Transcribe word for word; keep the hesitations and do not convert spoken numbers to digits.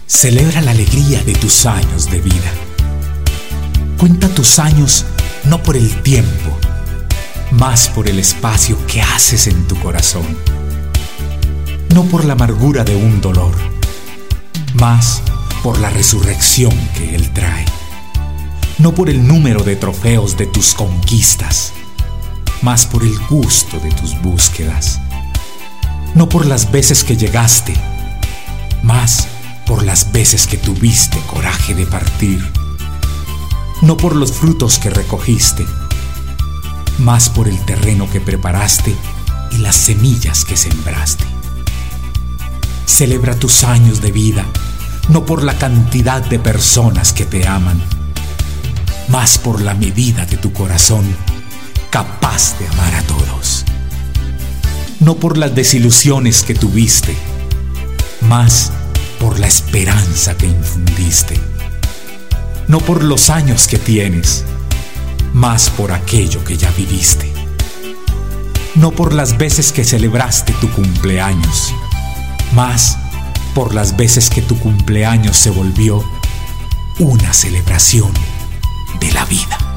Celebra la alegría de tus años de vida. Cuenta tus años no por el tiempo, más por el espacio que haces en tu corazón. No por la amargura de un dolor, más por la resurrección que él trae. No por el número de trofeos de tus conquistas, más por el gusto de tus búsquedas. No por las veces que llegaste, más por las veces que tuviste coraje de partir. No por los frutos que recogiste, más por el terreno que preparaste y las semillas que sembraste. Celebra tus años de vida, no por la cantidad de personas que te aman, más por la medida de tu corazón capaz de amar a todos. No por las desilusiones que tuviste, más por la esperanza que infundiste. No por los años que tienes, más por aquello que ya viviste. No por las veces que celebraste tu cumpleaños, más por las veces que tu cumpleaños se volvió una celebración de la vida.